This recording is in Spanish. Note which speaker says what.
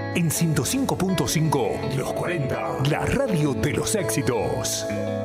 Speaker 1: En 105.5, Los 40, la radio de los éxitos.